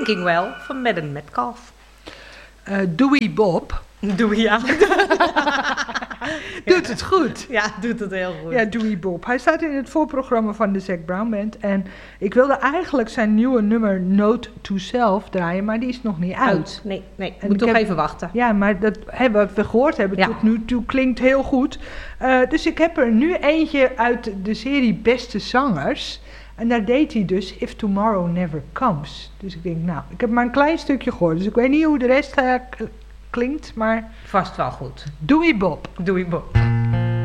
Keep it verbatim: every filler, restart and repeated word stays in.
Thinking Well van Madden Metcalf. Uh, Dewey Bob. Dewey, ja. Doet het goed. Ja, doet het heel goed. Ja, Dewey Bob. Hij staat in het voorprogramma van de Zac Brown Band. En ik wilde eigenlijk zijn nieuwe nummer Note to Self draaien, maar die is nog niet uit. Uit. Nee, nee. En Moet toch heb, even wachten. Ja, maar dat, hè, wat we gehoord hebben ja. tot nu toe klinkt heel goed. Uh, dus ik heb er nu eentje uit de serie Beste Zangers. En daar deed hij dus If Tomorrow Never Comes. Dus ik denk, nou, ik heb maar een klein stukje gehoord. Dus ik weet niet hoe de rest uh, klinkt, maar... Vast wel goed. Dewey Bob. Dewey Bob.